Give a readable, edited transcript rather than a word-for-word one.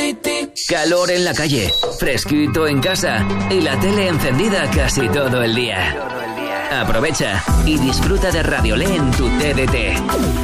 Calor en la calle, fresquito en casa y la tele encendida casi todo el día. Aprovecha y disfruta de Radiolé en tu TDT.